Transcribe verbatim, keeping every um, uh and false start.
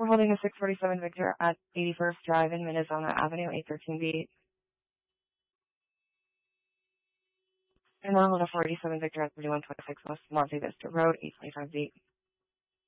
We're holding a six forty-seven Victor at eighty-first Drive in Minnesota Avenue, eight thirteen B. And we'll hold a four eighty-seven Victor at thirty-one twenty-six West Monte Vista Road, eight twenty-five B.